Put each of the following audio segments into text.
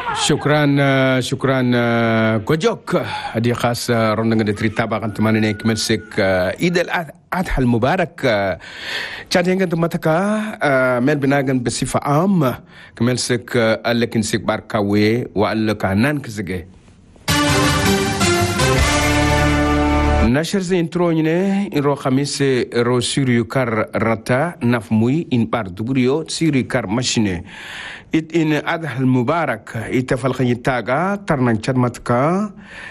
شكرا كوجوك هذه خاص رندنا دتري تابع كنت ماني كمسك عيد الأضحى المبارك كان كنت متكا مل بناغن بصفة عام كمسك لكن سك باركاوي وقال كانان كزجه نشر زين تروني إن رو خميس رو سيريو كار رتا نفموي إن بار دبريو سيريو كار ماشينه إن أضحى المبارك إتفلقي تاجا ترنان شرمتكا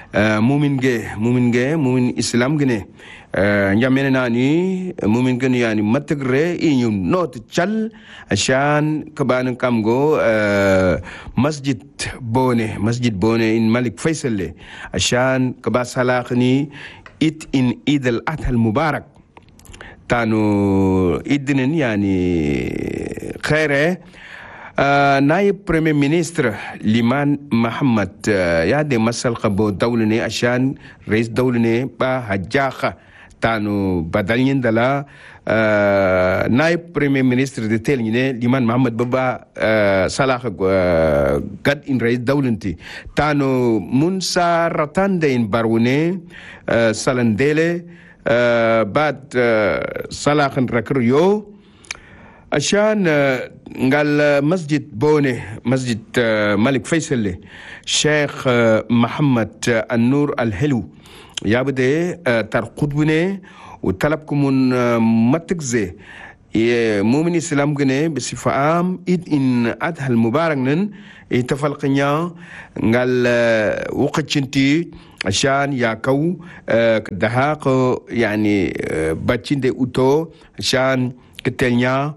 مؤمن إسلام جنة نجمعنا ناني مؤمن جنة يعني متغرى إنه نوت تشل عشان كبان كامغو مسجد بونة إن ملك فيصل عشان كباس هلاقني إن عيد الأضحى المبارك تانو إدنن يعني خيره نائب بريمير مينستر ليمان محمد يادي مسال قبو دولني عشان رئيس دولني با حجاخة تانو بدلين دلا نائب بريمير مينستر ديتيلني ليمان محمد بابا صلاح قد إن رئيس دولنتي تانو منسا رتان دين باروني سالنديلي بعد صلاح ركريو عشان قال مسجد بونة مسجد ملك فيصل شيخ محمد النور الهلو يابده ترقدونه وطلبكم من متكزه مؤمن الإسلام جنة بصفة عام إن أضحى المبارك نن يتفلقنيا قال وقت شنتي عشان ياكو دهاق يعني باتشين دي أوتو عشان كتلنيا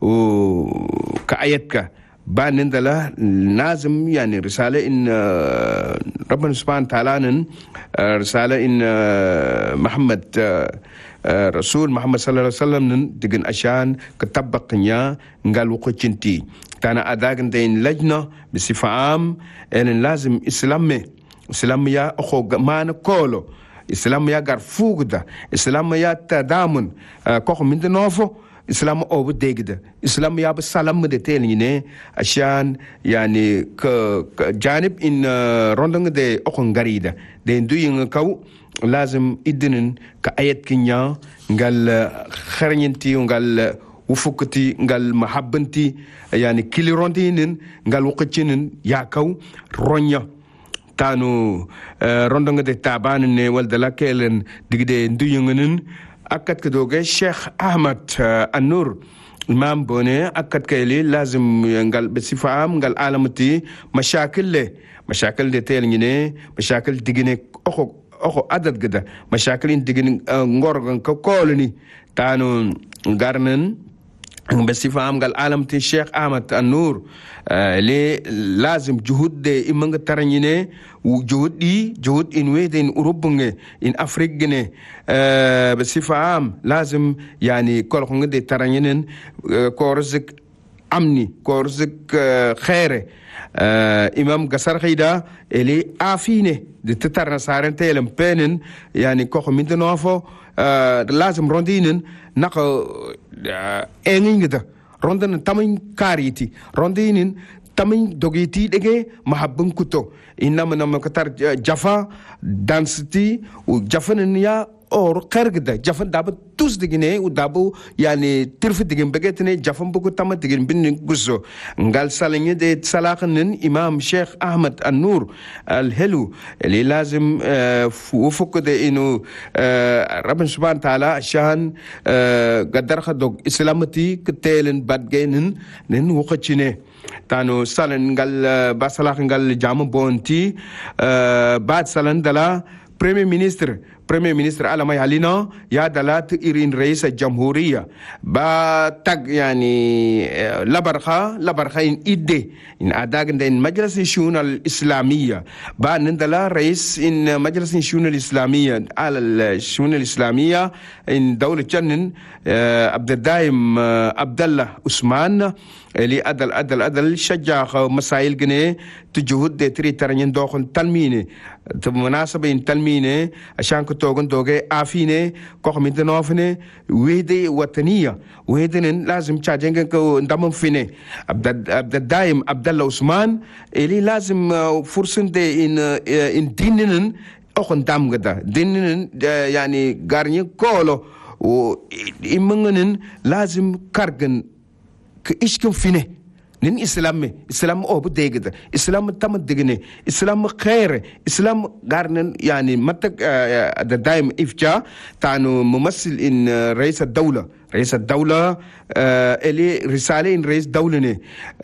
وكأيتك بان دلا لازم يعني رسالة إن ربنا سبحانه وتعالى رسالة إن محمد رسول محمد صلى الله عليه وسلم دقن عشان كتبقنيا نقال وقتشنتي تانا أداغن دين لجنة بصفة عام إن لازم إسلامي يا أخو مان كولو إسلامي يا غرفوغدا إسلامي يا تدامن كوخ من دنوفو إسلام أو بديجدا إسلام يا بسلام مدتيلينه عشان يعني كجانب إن رندن ده أخن غريدة ده ندوين كاو لازم إدنن كأيت كنيا قال خرينتي وقال وفكتي قال محبنتي يعني كل رندين قال وقتشين يا كاو رونيا تانو رندن ده تابان والدلا كيلن دقيقة ندوينن أكد كدوجة الشيخ أحمد النور إمام بوني أكد كيلي لازم ينقل بصفة عام قال عالمتي مشاكل دي تيليني مشاكل تجيني أخو عدد كده مشاكل تجيني غورغن كولني تانو غارنن بصفة عام قال عالمتي الشيخ أحمد النور لي لازم جهود دي إمانغ ترنيني وجهود إن ويدين أوروبا إن أفريقيا بصفة عام لازم يعني كل خنق دي ترنينن كورزك أمني كورزك خير إمام قصر خيدا اللي عافيني دي تترنا سارن تيلم بينن يعني كوخ من دنوافو لازم روندينن نقو إنين كده روندن تامين كاريتي روندينن تامين دوغيتي دغه محبن كوتو انما نما كتر جافا دانستي وجافن يا اور قرغدا جافن داب توس دغني ودابو يعني ترف دغن بغتني جافن بوكو تام دغن بن غزو قال سالني دي سلاخن امام شيخ احمد النور الهلو اللي لازم وفق ده انه ربنا سبحانه وتعالى عشان قدر خدوك اسلامتي كتيلن بادغينن نن وقتشني تانو سالن قال باسلاخ قال جام بونتي بعد سالن دلا بريمير مينستر على ما يعلنا يا دلات إيرين رئيس الجمهورية باتق يعني لبرخا إن إدي إن أداغن إن مجلس الشؤون الإسلامية نندلا رئيس إن مجلس الشؤون الإسلامية على الشؤون الإسلامية إن دولة جنن عبد الدائم عبد الله عثمان اللي أدل شجع مسائل جنيه تجهود تري ترنين دوخن تلمينه بمناسبة إن تلمينه عشان توغن دوغي آفيني كوخ من دنوفني ويدي وطنية ويدن لازم تشاجنغ كو ندمم فيني عبد الدايم عبد الله عثمان اللي لازم فرصن دي إن دينن أخن دام غدا دينن يعني غارني كولو وإمنغنن لازم كارغن كإشكم فيني nin islam o bu degda islam tam degne islam khair islam garnen yani matak da daim ifja tanu mumassil in رئيس الدولة اللي رسالة إن رئيس دولة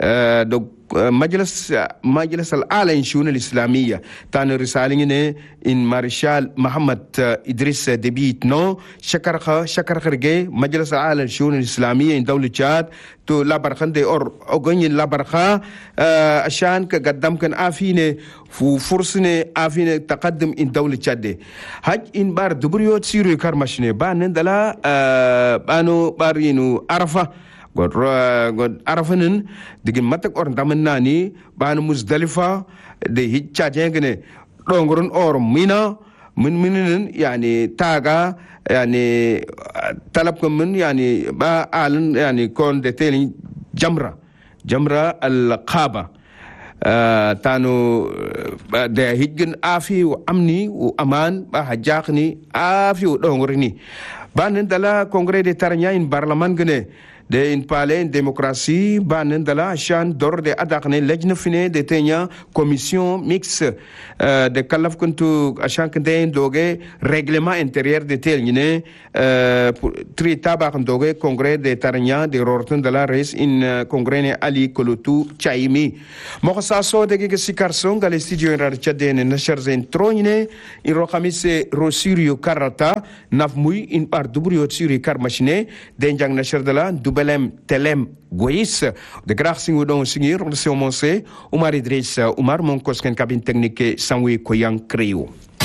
مجلس الأعلى للشؤون الإسلامية تاني رسالة إن مارشال محمد إدريس دبيت نو شكر خرجي مجلس الأعلى للشؤون الإسلامية إن دولة تشاد تو لابرخان دي أغني لابرخا عشان كقدم كان آفيني فرصني آفيني تقدم إن دولة تشاد هاج إن بار دبريوت سيرو كارماشني بان دلا بانو بارينو عرفة god arafanin digin matak or damanani banu muzdalifa de hicca jengene dongoron or mina min yani taga yani talab min yani ba alan yani kon de teli jamra al qaba tanu de hijgen afi wa amni wa aman ba hajaqni afi wa dongorni banen dala congrès de tarnya in parlement gene de in palais in démocratie banen dala shan dor de adakne lejna fine de tenya commission mixte de kalaf kuntu ashan kende doge règlement intérieur de telgne tri tabak doge congrès de tarnya de rorten dala res in congrès ne ali kolotu chaimi mo sa so de ge sikarson gal studio in radchadene na charzen trogne in rokamise rosirio karata nafmui in par dubrio tsiri karmachine de jang na chardala belem telem goïs de graag singu don singir on se monse Umar Idris Umar mon kosken cabine technique sanwi koyang creo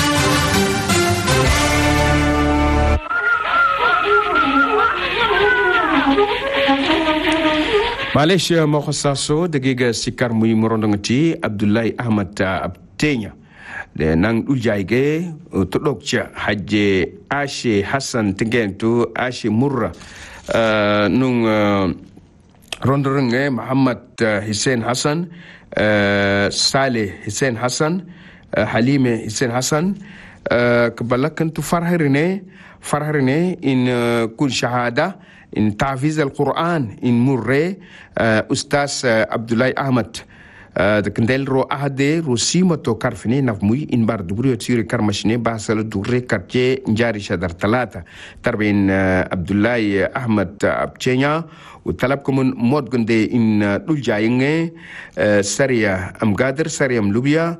Malaysia mo khasaso de giga sikar muy morondongti Abdullahi Ahmad Abtenya de nang ujaige to dokcha hajje Ashe Hassan Tengentu Ashe Murra nung rondorenge Muhammad Hussein Hassan Saleh Hussein Hassan Halime Hussein Hassan kebalakan tu farharine in kun shahada in tahfiz al-Quran in murre Ustaz Abdullahi Ahmad de kendel ro ahde ro simato karfine nafmui in bar dubrio tsiri karmashine basal durre quartier njari shadar talata tarbin Abdullahi Ahmad Abchenya وطلب كمن مود غندي ان دول جاينغ سريا ام غادر سريا ام لوبيا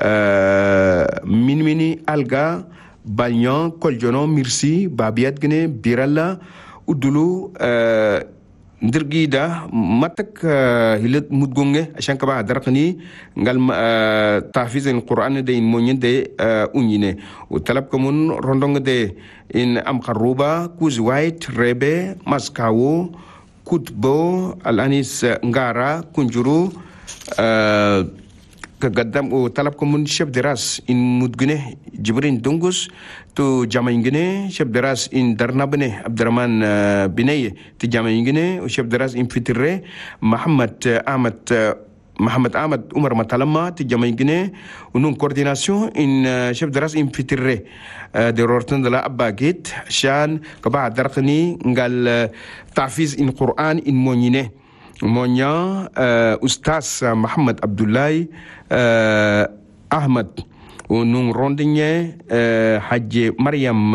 ميني الغا باليون كولجونو ميرسي بابيات غني بيرالا ودلو ndirgida matak hilet mudgonge ashan kaba darakni ngal tahfiz alquran de in monyende unyine u talab komun rondong de in am kharuba kuz white rebe maskawo kutbo alanis ngara kunjuru كقدم وطلب كمون شيف دراس إن مدغنه جبرين دونغوس تو جامعينغنه شيف دراس إن درنابنه عبد الرحمن بنيه تجامعينغنه وشيف دراس إن فتره محمد أحمد عمر مطالما تجامعينغنه ونون كورديناسيون إن شيف دراس إن فتره de rorten de la abagit shan kaba darqni ngal tahfiz in Quran in monyine monya Ustaz Muhammad Abdullahi Ahmad unung rondinye Haji Maryam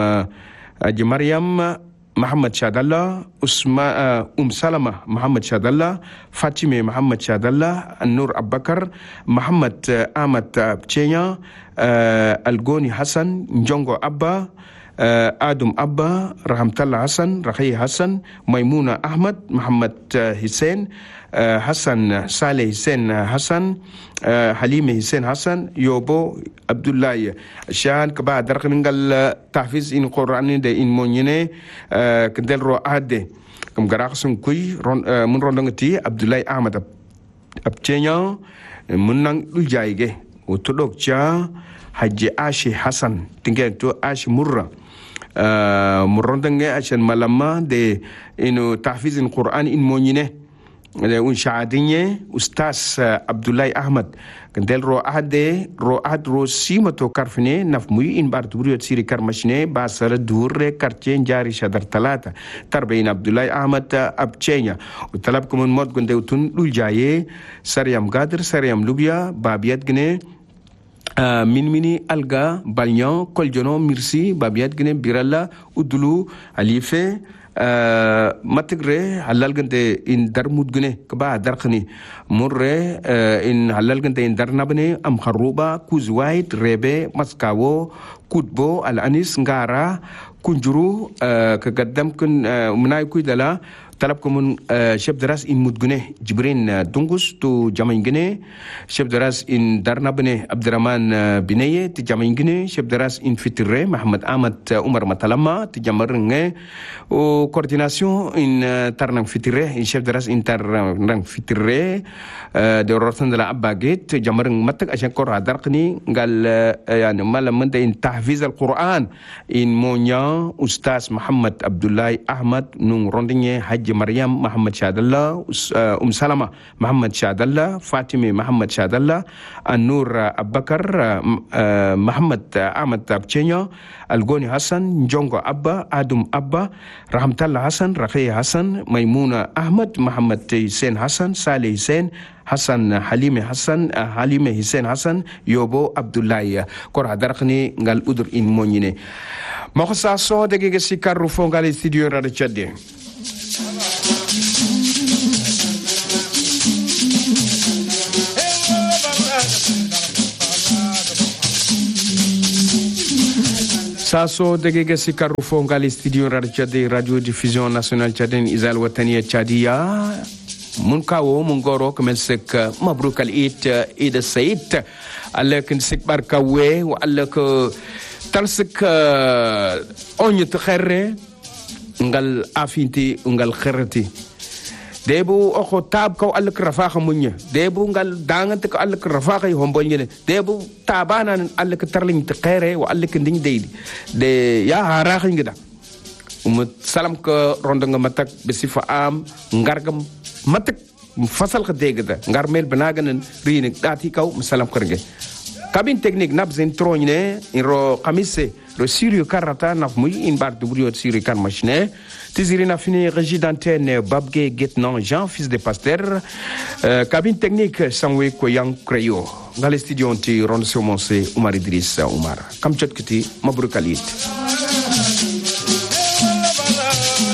Muhammad Shadallah Salama Muhammad Shadallah Fatime Muhammad Shadallah Nur Abakar Muhammad Ahmad Chenya Algoni Hassan Njongo Abba Adam Abba Rahmatullah Hassan Rakhi Hassan Maimuna Ahmad Muhammad Hussein Hassan Saleh Hussein Hassan Halime Hussein Hassan Yobo Abdullahi Shan kaba darqningal tahfiz in Quran de in monyene kendel ro ade kam garaxun kuy mun rondangati Abdullahi Ahmad Abchenya mun nang dul jaayge وتلوكجا حج آشي حسن تنجتو آشي مرة مرندنجي عشان ملما دي إنه تحفيظ القرآن إن مونينه unshadinye ustaz Abdullahi Ahmad kendel ro ad ro simato karfine naf muy in bar dubrio siri karmashne ba sala durre karche jari shadar talata tarbain Abdullahi Ahmad abchenya utalab kumun mod gunde utun dul jaye saryam gadr saryam lubya babiyat gene minmini alga balyan koljono mirsi babiyat gene biralla udulu alife matigre halal gante in darmud gune kaba darkhni murre in halal gante in darnabne am kharuba kuzwait rebe maskawo kutbo al anis ngara kunjuru kagaddam kun munay kuidala talab kumun chef de ras in mudgune jibrin dungus to jamangene chef de ras in darnabne abdurrahman bineye ti jamangene chef de ras in fitre Muhammad Ahmad Umar Matalama ti jamarnge o coordination in tarnang fitre in chef de ras in tarnang fitre de rotan de la abaget jamarng matak ashan kor darqni gal yani malam manda in tahfiz al-Quran in monya ustaz Muhammad Abdullahi Ahmad nung rondinye haj Maryam Muhammad Shadallah Salama Muhammad Shadallah Fatime Muhammad Shadallah An-Nur Abubakar Muhammad Ahmad Abchenya Algoni Hassan Njongo Abba Adum Abba Rahmatullah Hassan Rakhiya Hassan Maimuna Ahmad Muhammad Hussein Hassan Saleh Hussein Hassan Halime Hussein Hassan Yobo Abdullahi kor hadarqni ngal udur in monyine mako sa so de ge sikaru fo ngal studio radio Chadde Saso degege sikaru fo ngali studio radio diffusion nationale tchadienne Izal Wataniya Tchadia mun kawo mun goro kamen sek mabruk al it ida sayid alak sek barkawe wa alak talsek onye tkhere ngal afinti ngal kherati debu oko tab ko alak rafaqa munya debu ngal dangante ko alak rafaqa hombol ngene debu tabana alak tarling tkhere wa alak nding deydi de ya harax ngida salam ko rondo nga matak besifa am ngargam matak fasal ka degda ngar mel banagan rin dati kaw salam kërge cabine technique nab zen trogne in ro kamise ro sirio karata naf muy in bar dubrio sirio kan machine tizirina fini régie d'antenne babge getnan Jean fils de pasteur cabine technique samwe ko yang kreyo ngal studio anti ron somonse Oumar Idriss Oumar kam chotkiti mabruk alit